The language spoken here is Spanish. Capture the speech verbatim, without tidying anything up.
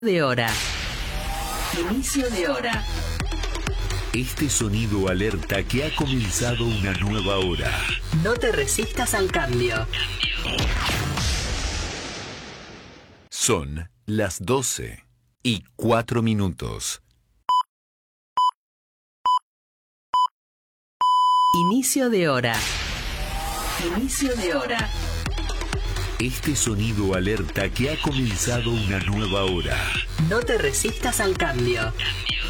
de hora. Inicio de hora. Este sonido alerta que ha comenzado una nueva hora. No te resistas al cambio. Son las doce y cuatro minutos. Inicio de hora. Inicio de hora. Este sonido alerta que ha comenzado una nueva hora. No te resistas al cambio.